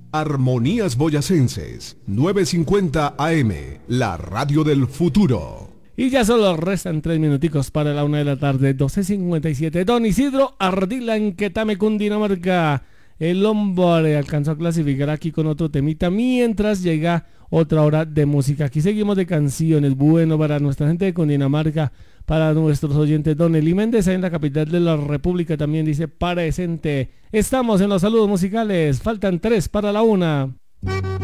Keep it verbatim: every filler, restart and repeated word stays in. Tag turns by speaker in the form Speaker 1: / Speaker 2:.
Speaker 1: Armonías Boyacenses, novecientos cincuenta A M, la radio del futuro.
Speaker 2: Y ya solo restan tres minuticos para la una de la tarde, doce cincuenta y siete. Don Isidro Ardila en Quetame, Cundinamarca. El hombre alcanzó a clasificar aquí con otro temita mientras llega otra hora de música. Aquí seguimos de canciones. Bueno, para nuestra gente de Cundinamarca, para nuestros oyentes. Don Eli Méndez en la capital de la República también dice presente. Estamos en los saludos musicales. Faltan tres para la una.